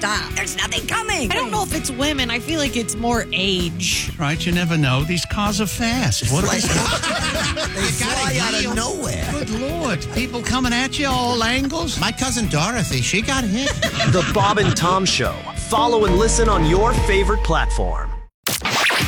stop. There's nothing coming. I don't know if it's women. I feel like it's more age. Right, you never know. These cars are fast. What are they fly out of nowhere. Good Lord. People coming at you all angles. My cousin Dorothy, she got hit. The Bob and Tom Show. Follow and listen on your favorite platform.